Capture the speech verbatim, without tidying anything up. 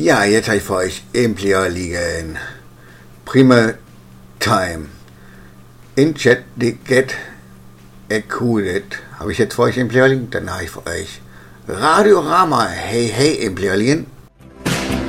Ja, jetzt habe ich für euch Implier liegen. Prima Time. In Chat Get Accuded. Habe ich jetzt für euch Implier liegen? Dann habe ich für euch Radiorama. Hey, hey, Implier liegen.